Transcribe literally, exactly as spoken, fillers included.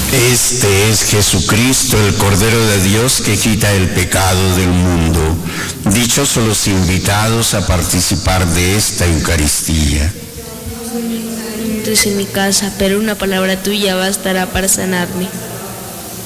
Este es Jesucristo, el Cordero de Dios que quita el pecado del mundo. Dichosos los invitados a participar de esta Eucaristía. Entres en mi casa, pero una palabra tuya bastará para sanarme.